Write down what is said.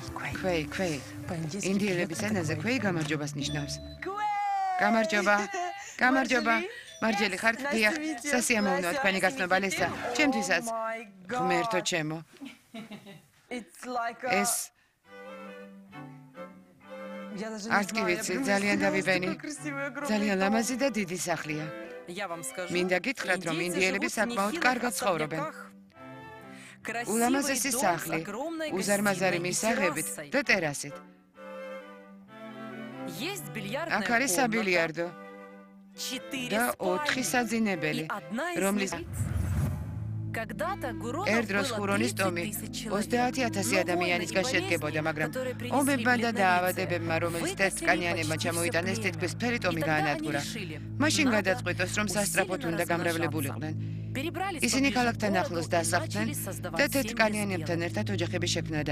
ქვეი. ინდიელების ენაზე ქვეი გამარჯობას ნიშნავს. გამარჯობა. მარჯელი ხართ? დიახ, სასიამოვნოა თქვენი გაცნობა ლესა. ჩემთვისაც. ღმერთო ჩემო. ეს არც კი ვიცი, ძალიან დავიბენი. ძალიან ლამაზი და დიდი სახლია. მინდა გითხრათ, რომ ინდიელები საკმაოდ კარგად ცხოვრობენ. ულამაზესი სახლი, უზარმაზარი მისაღებით და ტერასით. აქ არის საბილიარდო და 4 საძინებელი, რომლის ერთ დროს ხურონის ტომი 30,000 ადამიანისგან შედგებოდა, მაგრამ ომებმა და დაავადებებმა, რომელიც ტესტკანიანებმა ჩამოიტანეს, თითქმის მთელი ტომი გაანადგურა. მაშინ გადაწყვიტეს, რომ სასწრაფოდ უნდა გამრავლებულიყვნენ. ისინი ქალაქთან ახლოს დასახლდნენ და ტესტკანიანებთან ერთად ოჯახების შექმნა